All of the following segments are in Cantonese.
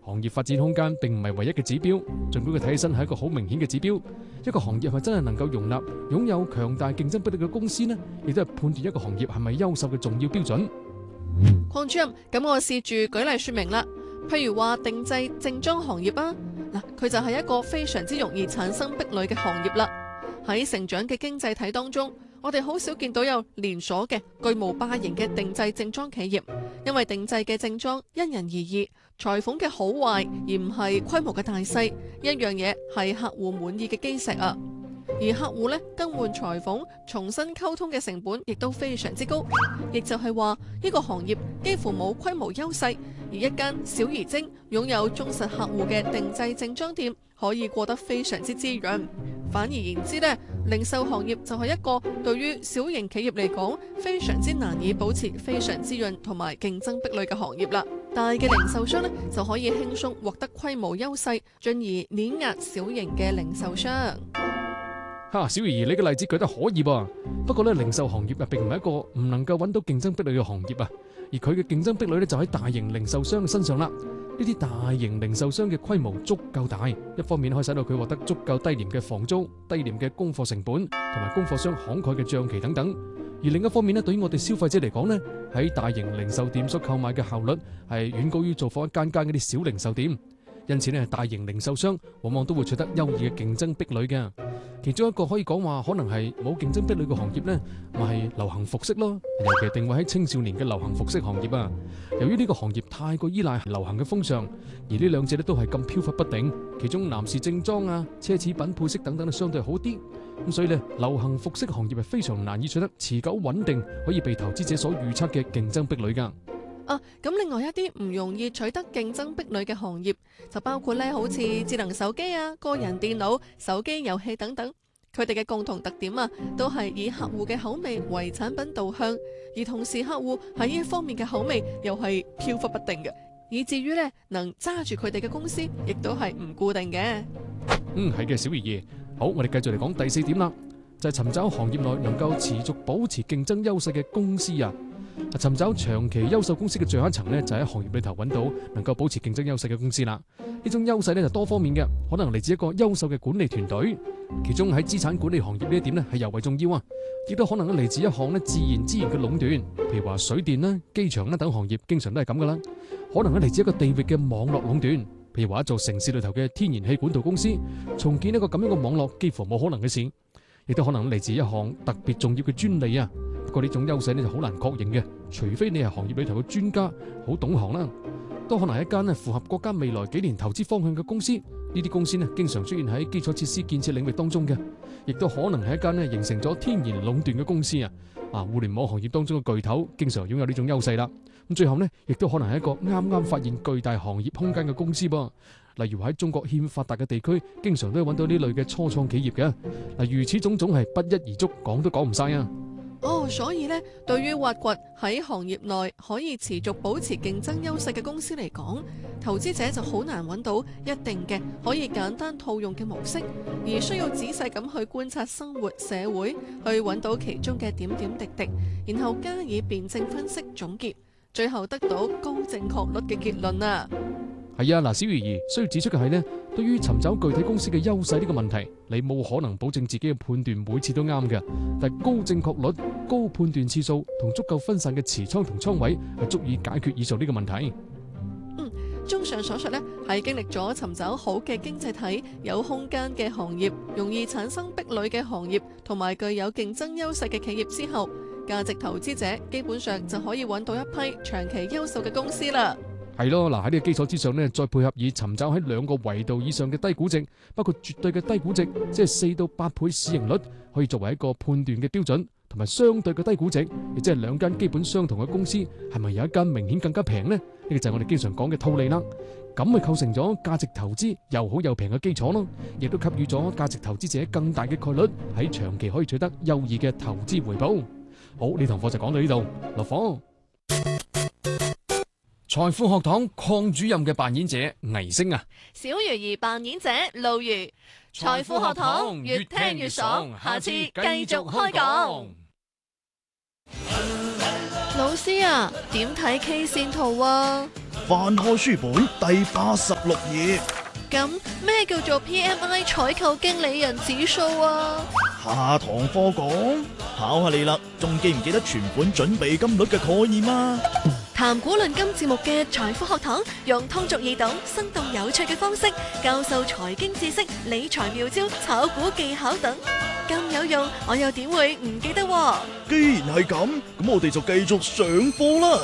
行業發展空間並唔係唯一嘅指標，儘管佢睇起身係一個好明顯嘅指標。一個行業係咪真係能夠容納擁有強大競爭迫力嘅公司呢？亦都係判斷一個行業係咪優秀嘅重要標準。 鄺主任，咁我試住舉例說明啦。譬如話定製正裝行業啊，嗱，佢就係一個非常之容易產生壁壘嘅行業啦。喺成長嘅經濟體當中，我哋好少見到有連鎖嘅巨無霸型嘅定製正裝企業，因為定製嘅正裝因人而異，裁縫嘅好壞而唔係規模嘅大細，一樣嘢係客戶滿意嘅基石啊。而客戶呢，更換裁縫重新溝通嘅成本亦都非常之高，亦就係話呢個行業幾乎冇規模優勢，而一間小而精擁有忠實客戶嘅定製正裝店可以過得非常之滋潤。反而言之呢，零售行業就係一個對於小型企業嚟講非常之難以保持非常滋潤同埋競爭壁壘嘅行業啦。大嘅零售商呢，就可以輕鬆獲得規模優勢，進而碾壓小型嘅零售商。 小儀，你嘅例子舉得可以噃，不過咧，零售行業並唔係一個唔能夠揾到競爭壁壘嘅行業啊，而佢嘅競爭壁壘咧就喺大型零售商嘅身上啦。呢啲大型零售商嘅規模足夠大，一方面可以使到佢獲得足夠低廉嘅房租、低廉嘅供貨成本同埋供貨商慷慨嘅賬期等等；而另一方面咧，對於我哋消費者嚟講咧，喺大型零售店所購買嘅效率係遠高於做訪一間間嗰啲小零售店。因此咧，大型零售商往往都會取得優異嘅競爭壁壘嘅。其中一個可以講話可能係冇競爭壁壘嘅行業呢，咪係流行服飾咯。尤其定位喺青少年嘅流行服飾行業啊。由於呢個行業太過依賴流行嘅風尚，而呢兩者咧都係咁飄忽不定。其中男士正裝啊、奢侈品配飾等等都相對好啲。咁所以呢，流行服飾行業係非常難以取得持久穩定，可以被投資者所預測嘅競爭壁壘噶。 咁另外一啲唔容易取得競爭壁壘嘅行業，就包括咧好似智能手機啊、個人電腦、手機遊戲等等。佢哋嘅共同特點啊，都係以客戶嘅口味為產品導向，而同時客戶喺呢一方面嘅口味又係飄忽不定嘅，以至於咧能揸住佢哋嘅公司，亦都係唔固定嘅。 係嘅，小儀爺。好，我哋繼續嚟講第4點啦，就係尋找行業內能夠持續保持競爭優勢嘅公司啊。尋找長期優秀公司嘅最後一層呢，就喺行業裏頭揾到能夠保持競爭優勢嘅公司啦。呢種優勢呢，就多方面嘅，可能嚟自一個優秀嘅管理團隊，其中喺資產管理行業呢一點呢係尤為重要啊。亦都可能嚟自一項呢自然資源嘅壟斷，譬如話水電啦、機場啦等行業，經常都係咁噶啦。可能嚟自一個地域嘅網絡壟斷，譬如話一座城市裏頭嘅天然氣管道公司，重建一個咁樣嘅網絡幾乎冇可能嘅事。亦都可能嚟自一項特別重要嘅專利啊。不過呢種優勢呢就好難確認嘅，除非你係行業裏頭嘅專家，好懂行啦。都可能係一間符合國家未來幾年投資方向嘅公司。呢啲公司呢經常出現喺基礎設施建設領域當中嘅，亦都可能係一間呢形成咗天然壟斷嘅公司啊。互聯網行業當中嘅巨頭經常擁有呢種優勢啦。咁最後呢，亦都可能係一個啱啱發現巨大行業空間嘅公司噃。例如喺中國欠發達嘅地區，經常都會揾到呢類嘅初創企業嘅。如此種種係不一而足，講都講唔晒啊。 所以呢，對於挖掘喺行業內可以持續保持競爭優勢嘅公司嚟講，投資者就好難揾到一定嘅可以簡單套用嘅模式，而需要仔細咁去觀察生活社會，去揾到其中嘅點點滴滴，然後加以辯證分析總結，最後得到高正確率嘅結論啊。 係啊，小儀兒需要指出嘅係呢，對於尋找具體公司嘅優勢呢個問題，你冇可能保證自己嘅判斷每次都啱嘅，但係高正確率、高判斷次數同足夠分散嘅持倉同倉位係足以解決以上呢個問題。 綜上所述呢，喺經歷咗尋找好嘅經濟體、有空間嘅行業、容易產生壁壘嘅行業同埋具有競爭優勢嘅企業之後，價值投資者基本上就可以揾到一批長期優秀嘅公司啦。 係咯，喺呢個基礎之上呢，再配合以尋找喺2個維度以上嘅低估值，包括絕對嘅低估值，即係4到8倍市盈率，可以作為一個判斷嘅標準，同埋相對嘅低估值，亦即係2間基本相同嘅公司，係咪有一間明顯更加平呢？呢個就係我哋經常講嘅套利啦。咁咪構成咗價值投資又好又平嘅基礎咯，亦都給予咗價值投資者更大嘅概率喺長期可以取得優異嘅投資回報。好，呢堂課就講到呢度，落課。財富學堂鄺主任嘅扮演者倪星啊， 小魚兒扮演者露魚。財富學堂越聽越爽，下次繼續開講。 老師啊，點睇 K 線圖啊？ 翻開書本第86頁。 咁咩叫做 PMI 採購經理人指數啊？ 下堂課講，考下你啦，仲記唔記得存款準備金率嘅概念啊？ 談古論今節目嘅財富學堂，用通俗易懂、生動有趣嘅方式教授財經知識、理財妙招、炒股技巧等，咁有用，我又點會唔記得喎？ 既然係咁，咁我哋就繼續上課啦。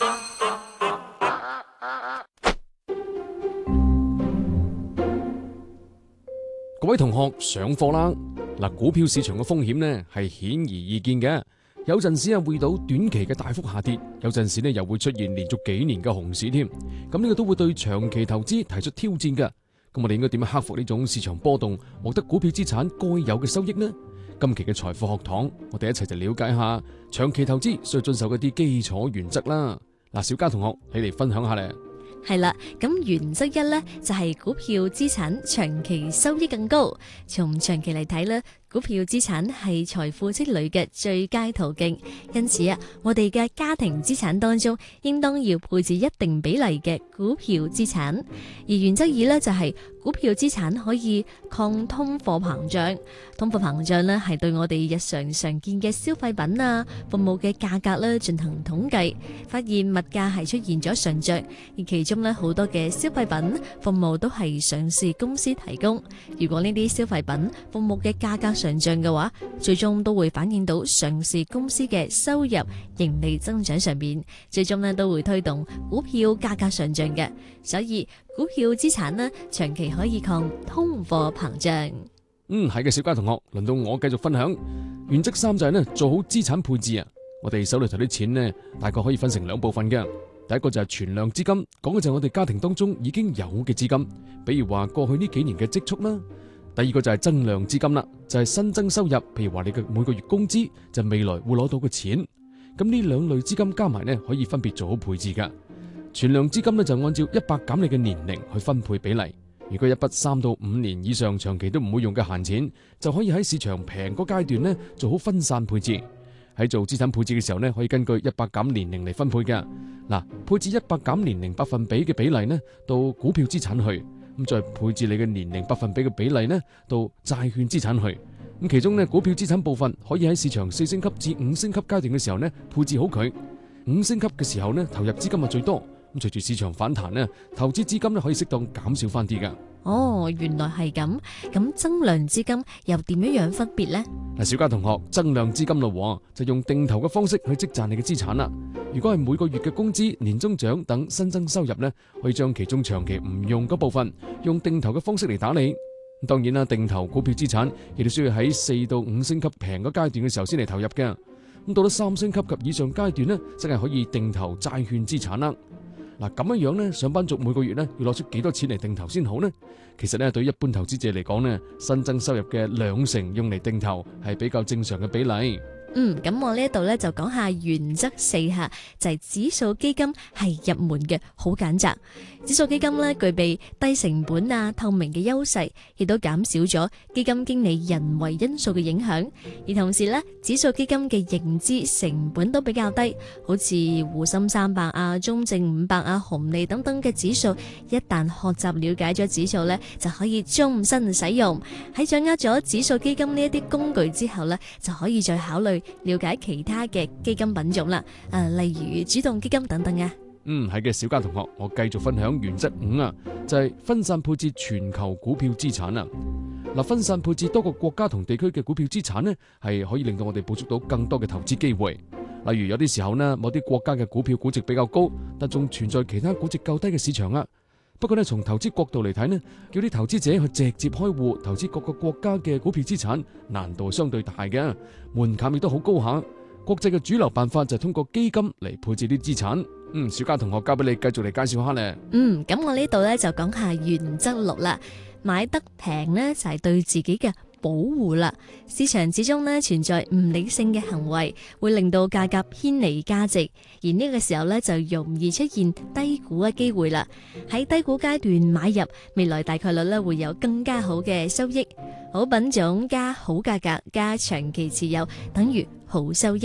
各位同學上課啦！嗱，股票市場嘅風險呢係顯而易見嘅，有陣時會到短期嘅大幅下跌，有陣時呢又會出現連續幾年嘅熊市添。咁呢個都會對長期投資提出挑戰嘅。咁我哋應該點樣克服呢種市場波動，獲得股票資產該有嘅收益呢？今期嘅財富學堂，我哋一齊就了解下長期投資需要遵守一啲基礎原則啦。嗱，小嘉同學，你嚟分享下咧。 係啦，咁原則一呢，就係股票資產長期收益更高。從長期嚟睇呢，股票資產係財富積累嘅最佳途徑。因此啊，我哋嘅家庭資產當中，應當要配置一定比例嘅股票資產。而原則二呢，就係股票資產可以抗通貨膨脹。通貨膨脹呢，係對我哋日常常見嘅消費品啊、服務嘅價格呢進行統計，發現物價係出現咗上漲，而其中呢，好多嘅消費品、服務都係上市公司提供。如果呢啲消費品、服務嘅價格上漲嘅話，最終都會反映到上市公司嘅收入、盈利增長上面，最終呢都會推動股票價格上漲嘅。所以股票資產呢，長期可以抗通貨膨脹。 係嘅，小嘉同學，輪到我繼續分享。原則三就係呢，做好資產配置啊。我哋手裏頭啲錢呢，大概可以分成兩部分嘅。第一個就係存量資金，講嘅就係我哋家庭當中已經有嘅資金，比如話過去呢幾年嘅積蓄啦。第二個就係增量資金啦，就係新增收入，譬如話你嘅每個月工資，就未來會攞到嘅錢。咁呢兩類資金加埋呢，可以分別做好配置噶。存量資金呢，就按照100減你嘅年齡去分配比例。如果一筆3到5年以上長期都唔會用嘅閒錢，就可以喺市場平嗰階段呢做好分散配置。喺做資產配置嘅時候呢，可以根據100減年齡嚟分配嘅。嗱，配置100減年齡百分比嘅比例呢，到股票資產去，咁再配置你嘅年齡百分比嘅比例呢，到債券資產去。咁其中呢，股票資產部分可以喺市場4星級至5星級階段嘅時候呢，配置好佢。5星級嘅時候呢，投入資金係最多。咁隨住市場反彈呢，投資資金呢可以適當減少翻啲噶。 哦，原來係咁。咁增量資金又點樣分別呢？ 嗱，小嘉同學，增量資金咯，就用定投嘅方式去積賺你嘅資產啦。如果係每個月嘅工資、年終獎等新增收入呢，可以將其中長期唔用嗰部分，用定投嘅方式嚟打理。當然啦，定投股票資產亦都需要喺4到5星級平嗰階段嘅時候先嚟投入嘅。咁到咗3星級及以上階段呢，真係可以定投債券資產啦。嗱，咁樣樣呢，上班族每個月呢要攞出幾多錢嚟定投先好呢？其實呢，對於一般投資者嚟講呢，新增收入嘅2成用嚟定投係比較正常嘅比例。 咁我呢度呢就講下原則4下，就係指數基金係入門嘅，好揀擇。指數基金呢具備低成本啊、透明嘅優勢，亦都減少咗基金經理人為因素嘅影響。而同時呢，指數基金嘅認知成本都比較低，好似滬深300啊、中證500啊、紅利等等嘅指數，一旦學習了解咗指數呢，就可以終身使用。喺掌握咗指數基金呢一啲工具之後呢，就可以再考慮了解其他嘅基金品種啦，例如主動基金等等啊。 係嘅，小嘉同學，我繼續分享原則5啊，就係分散配置全球股票資產啊。嗱，分散配置多個國家同地區嘅股票資產呢，係可以令到我哋捕捉到更多嘅投資機會。例如有啲時候呢，某啲國家嘅股票估值比較高，但仲存在其他估值較低嘅市場啊。不過呢，從投資角度嚟睇呢，叫啲投資者去直接開戶投資各個國家嘅股票資產，難度係相對大嘅，門檻亦都好高下。國際嘅主流辦法就係通過基金嚟配置啲資產。小嘉同學，交俾你繼續嚟介紹下咧。 咁我呢度呢就講下原則6啦。買得平呢就係對自己嘅保護啦。市場之中呢存在唔理性嘅行為，會令到價格偏離價值，而呢個時候呢就容易出現低估嘅機會啦。喺低估階段買入，未來大概率呢會有更加好嘅收益。好品種加好價格加長期持有等於好收益。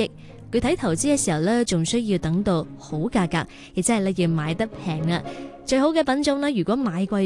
具體投資嘅時候呢，仲需要等到好價格，亦即係咧要買得平啦。最好嘅品種呢，如果買貴